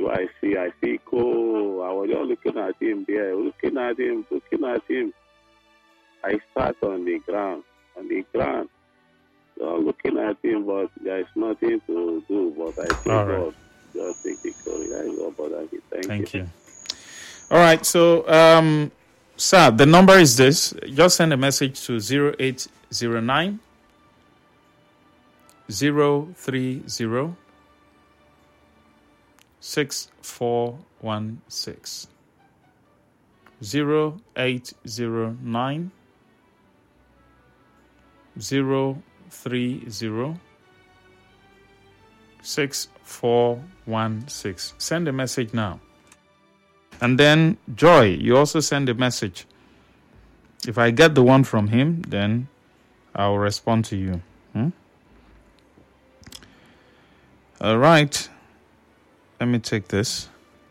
do I see? I see Cole. I was just looking at him there, looking at him. I sat on the ground, so looking at him, but there is nothing to do. But I think God just take the glory. I go, but thank you. All right, so, sir, the number is this. Just send a message to 0809 030 6416. 0809 030 6416. Send a message now. And then, Joy, you also send a message. If I get the one from him, then I'll respond to you. All right. Let me take this.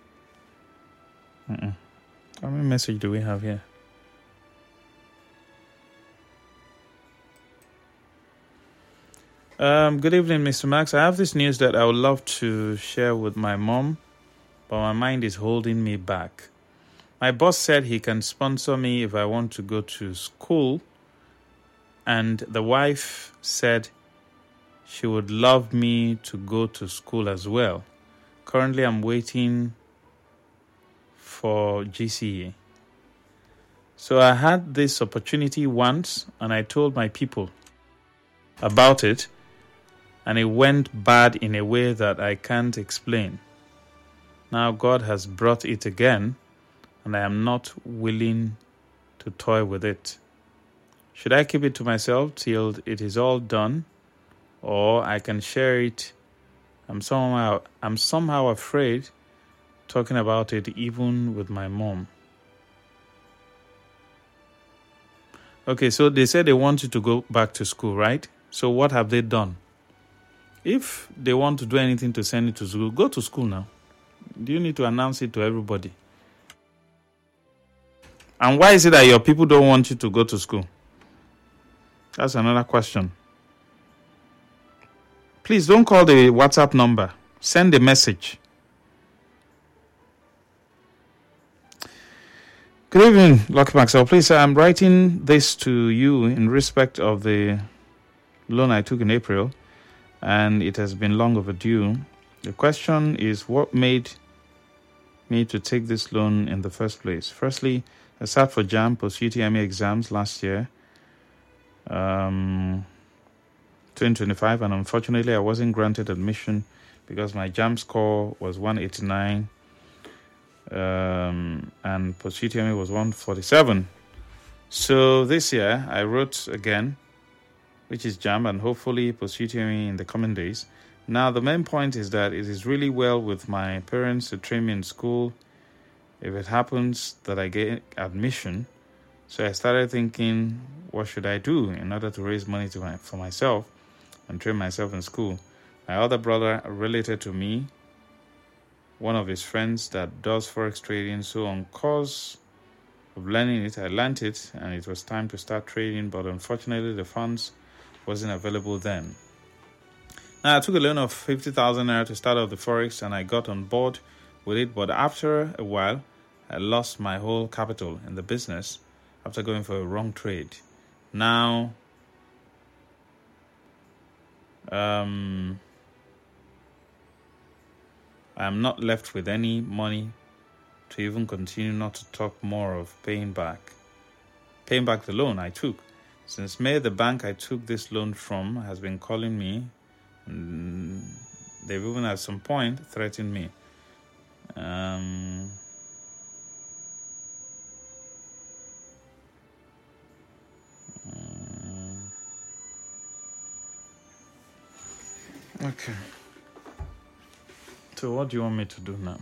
How many message do we have here? Good evening, Mr. Max. I have this news that I would love to share with my mom, but my mind is holding me back. My boss said he can sponsor me if I want to go to school, and the wife said she would love me to go to school as well. Currently, I'm waiting for GCE. So I had this opportunity once, and I told my people about it, and it went bad in a way that I can't explain. Now God has brought it again, and I am not willing to toy with it. Should I keep it to myself till it is all done, or I can share it? I'm somehow afraid talking about it even with my mom. Okay, so they said they want you to go back to school, right? So what have they done? If they want to do anything to send you to school, go to school now. Do you need to announce it to everybody? And why is it that your people don't want you to go to school? That's another question. Please don't call the WhatsApp number. Send a message. Good evening, Lucky Maxwell. Please, I'm writing this to you in respect of the loan I took in April, and it has been long overdue. The question is, what made me to take this loan in the first place? Firstly, I sat for JAMB post-UTME exams last year, 2025, and unfortunately I wasn't granted admission because my JAMB score was 189 and post-UTME was 147. So this year I wrote again, which is JAMB, and hopefully post-UTME in the coming days. Now the main point is that it is really well with my parents to train me in school if it happens that I get admission. So I started thinking, what should I do in order to raise money for myself and train myself in school? My other brother related to me, one of his friends that does forex trading, so on cause of learning it, I learned it, and it was time to start trading, but unfortunately the funds wasn't available then. Now I took a loan of 50,000 naira to start off the forex, and I got on board with it, but after a while I lost my whole capital in the business after going for a wrong trade. Now I'm not left with any money to even continue, not to talk more of paying back the loan I took. Since May, the bank I took this loan from has been calling me, and they've even at some point threatened me. Okay. So what do you want me to do now?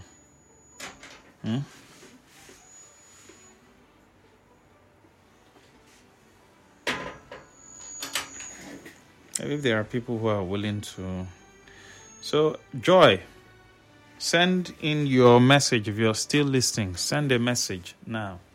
If there are people who are willing to... So, Joy, send in your message. If you're still listening, send a message now.